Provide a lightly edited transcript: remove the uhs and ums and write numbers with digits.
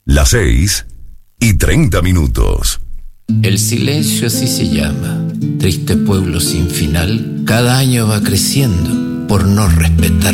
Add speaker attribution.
Speaker 1: Las 6:30.
Speaker 2: El silencio así se llama, triste pueblo sin final, cada año va creciendo por no respetar